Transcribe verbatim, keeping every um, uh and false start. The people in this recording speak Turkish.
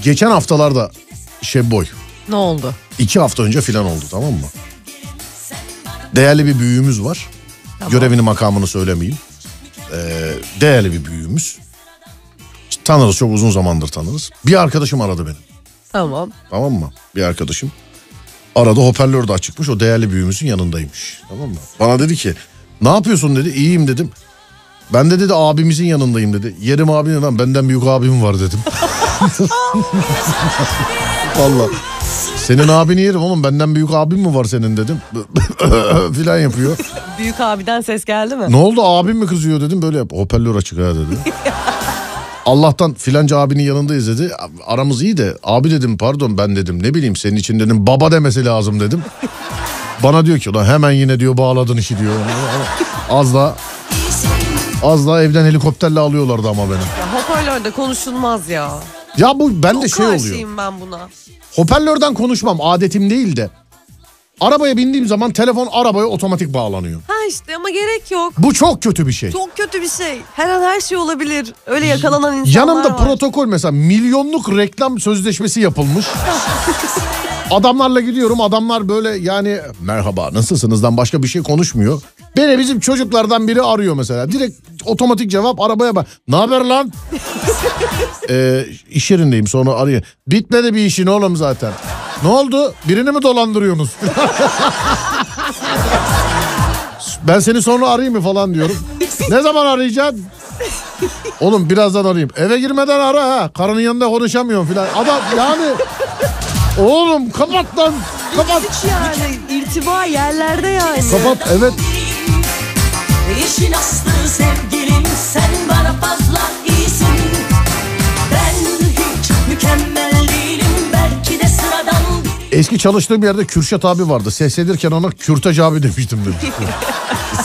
Geçen haftalarda şey boy. Ne oldu? İki hafta önce filan oldu, tamam mı? Değerli bir büyüğümüz var. Tamam. Görevini makamını söylemeyeyim. Ee, değerli bir büyüğümüz. Tanırız, çok uzun zamandır tanırız. Bir arkadaşım aradı beni. Tamam. Tamam mı? Bir arkadaşım arada, hoparlör de açıkmış, o değerli büyüğümüzün yanındaymış. Tamam mı? Bana dedi ki ne yapıyorsun dedi. İyiyim dedim. Ben de dedi abimizin yanındayım dedi. Yerim abim, lan benden büyük abim var dedim. Vallahi. Senin abini yerim oğlum, benden büyük abim mi var senin dedim. Filan yapıyor. Büyük abiden ses geldi mi? Ne oldu, abim mi kızıyor dedim, böyle yap. Hoparlör açık ha dedi. Allah'tan filanca abinin yanındayız dedi. Aramız iyi de abi dedim, pardon ben dedim ne bileyim senin için dedim baba demesi lazım dedim. Bana diyor ki ulan hemen yine diyor bağladın işi diyor. Az daha az daha evden helikopterle alıyorlardı ama beni. Ya hoparlörde konuşulmaz ya. Ya bu ben de Çok şey oluyor. karşıyım ben buna. Hoparlörden konuşmam adetim değil de. Arabaya bindiğim zaman telefon arabaya otomatik bağlanıyor. Ha işte ama gerek yok. Bu çok kötü bir şey. Çok kötü bir şey. Her an her şey olabilir. Öyle yakalanan insanlar Yanımda var. protokol mesela, milyonluk reklam sözleşmesi yapılmış. Adamlarla gidiyorum, adamlar böyle yani merhaba nasılsınızdan başka bir şey konuşmuyor. Beni bizim çocuklardan biri arıyor mesela. Direkt otomatik cevap arabaya bak. Ne haber lan? ee, iş yerindeyim, sonra arıyor. Bitmedi bir işin oğlum zaten. Ne oldu? Birini mi dolandırıyorsunuz? Ben seni sonra arayayım mı falan diyorum. Ne zaman arayacaksın? Oğlum birazdan arayayım. Eve girmeden ara ha. Karının yanında konuşamıyorum filan. Adam yani... Oğlum kapat lan. Kapat. Hiç yani irtiba yerlerde yani. Kapat, evet. İşin aslı sevgilim, sen bana fazla iyisin. Ben hiç mükemmel değilim, belki de sıradan. Eski çalıştığım yerde Kürşat abi vardı. Seslenirken ona Kürtaj abi demiştim demiş.